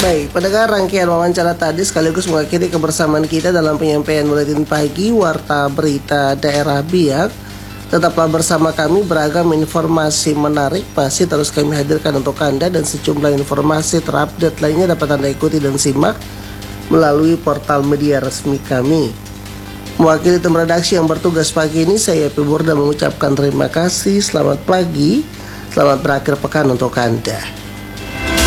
Baik, pendengar, rangkaian wawancara tadi sekaligus mengakhiri kebersamaan kita dalam penyampaian buletin pagi Warta Berita Daerah Biak. Tetaplah bersama kami, beragam informasi menarik masih terus kami hadirkan untuk Anda, dan sejumlah informasi terupdate lainnya dapat Anda ikuti dan simak melalui portal media resmi kami. Mewakili tim redaksi yang bertugas pagi ini, saya Epi Burda mengucapkan terima kasih, selamat pagi, selamat berakhir pekan untuk Anda.